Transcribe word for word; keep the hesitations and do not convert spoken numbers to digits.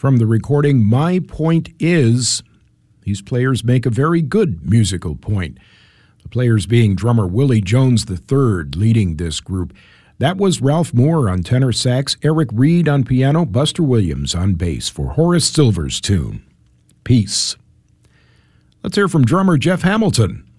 From the recording My Point Is, these players make a very good musical point. The players being drummer Willie Jones the third leading this group. That was Ralph Moore on tenor sax, Eric Reed on piano, Buster Williams on bass for Horace Silver's tune, Peace. Let's hear from drummer Jeff Hamilton.